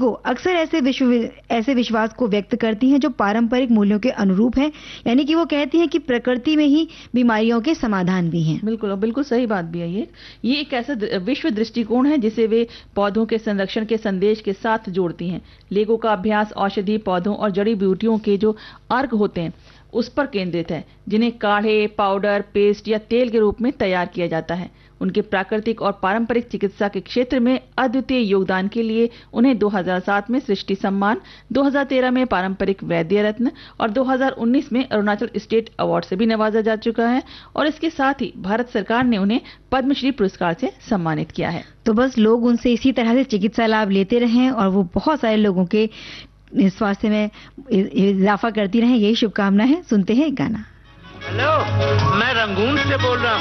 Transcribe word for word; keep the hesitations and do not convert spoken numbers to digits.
लेगो अक्सर ऐसे विश्व ऐसे विश्वास को व्यक्त करती हैं जो पारंपरिक मूल्यों के अनुरूप हैं, यानी कि वो कहती हैं कि प्रकृति में ही बीमारियों के समाधान भी हैं। बिल्कुल, बिल्कुल सही बात भी है ये। ये एक ऐसा विश्व दृष्टिकोण है जिसे वे पौधों के संरक्षण के संदेश के साथ जोड़ती हैं। लेगो का अभ्यास औषधि पौधों और जड़ी बूटियों के जो अर्क होते हैं उस पर केंद्रित है, जिन्हें काढ़े, पाउडर, पेस्ट या तेल के रूप में तैयार किया जाता है। उनके प्राकृतिक और पारंपरिक चिकित्सा के क्षेत्र में अद्वितीय योगदान के लिए उन्हें दो हज़ार सात में सृष्टि सम्मान, दो हज़ार तेरह में पारंपरिक वैद्य रत्न और दो हज़ार उन्नीस में अरुणाचल स्टेट अवार्ड से भी नवाजा जा चुका है। और इसके साथ ही भारत सरकार ने उन्हें पद्मश्री पुरस्कार से सम्मानित किया है। तो बस लोग उनसे इसी तरह से चिकित्सा लाभ लेते रहें और वो बहुत सारे लोगों के स्वास्थ्य में इजाफा करती रहें, यही शुभकामना है। सुनते हैं एक गाना। हेलो, मैं रंगून से बोल रहा हूँ।